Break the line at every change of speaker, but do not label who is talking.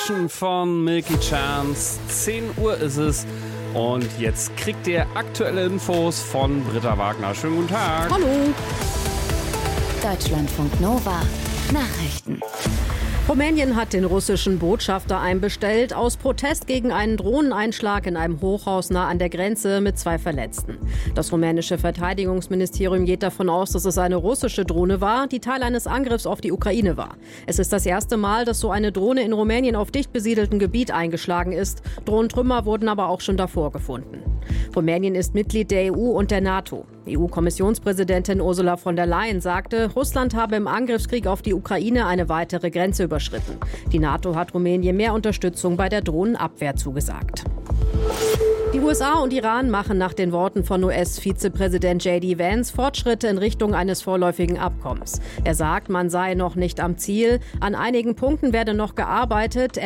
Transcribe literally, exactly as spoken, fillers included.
Edition von Milky Chance. zehn Uhr ist es und jetzt kriegt ihr aktuelle Infos von Britta Wagner. Schönen guten Tag.
Hallo.
Deutschlandfunk Nova. Nachrichten.
Rumänien hat den russischen Botschafter einbestellt aus Protest gegen einen Drohneneinschlag in einem Hochhaus nah an der Grenze mit zwei Verletzten. Das rumänische Verteidigungsministerium geht davon aus, dass es eine russische Drohne war, die Teil eines Angriffs auf die Ukraine war. Es ist das erste Mal, dass so eine Drohne in Rumänien auf dicht besiedeltem Gebiet eingeschlagen ist. Drohnentrümmer wurden aber auch schon davor gefunden. Rumänien ist Mitglied der E U und der NATO. E U-Kommissionspräsidentin Ursula von der Leyen sagte, Russland habe im Angriffskrieg auf die Ukraine eine weitere Grenze überschritten. Die NATO hat Rumänien mehr Unterstützung bei der Drohnenabwehr zugesagt. Die U S A und Iran machen nach den Worten von U S-Vizepräsident J D Vance Fortschritte in Richtung eines vorläufigen Abkommens. Er sagt, man sei noch nicht am Ziel. An einigen Punkten werde noch gearbeitet.